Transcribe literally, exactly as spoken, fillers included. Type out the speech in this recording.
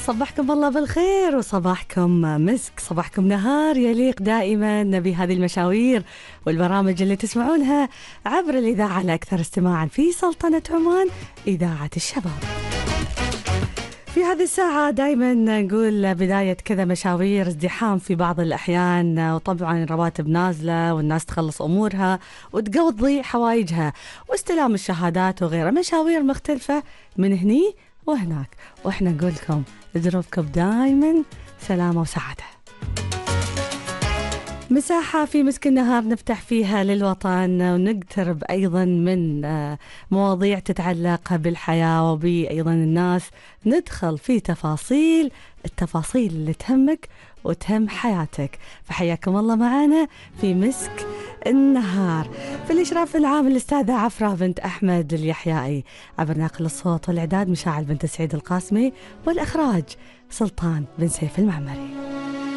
صبحكم الله بالخير وصباحكم مسك، صباحكم نهار يليق دائما بهذه المشاوير والبرامج اللي تسمعونها عبر الإذاعة الأكثر استماعا في سلطنة عمان، إذاعة الشباب. في هذه الساعة دائما نقول بداية كذا مشاوير، ازدحام في بعض الأحيان، وطبعا الرواتب نازلة والناس تخلص أمورها وتقضي حوائجها واستلام الشهادات وغيرها، مشاوير مختلفة من هني وهناك، وإحنا نقول لكم ظروفكم دائما سلامة وسعادة. مساحة في مسك النهار نفتح فيها للوطن ونقترب أيضا من مواضيع تتعلق بالحياة وبأيضا الناس، ندخل في تفاصيل التفاصيل اللي تهمك وتهم حياتك. فحياكم الله معنا في مسك النهار. في الإشراف العام الأستاذة عفرة بنت أحمد اليحيائي، عبر ناقل الصوت والإعداد مشاعل بنت سعيد القاسمي، والإخراج سلطان بن سيف المعمري.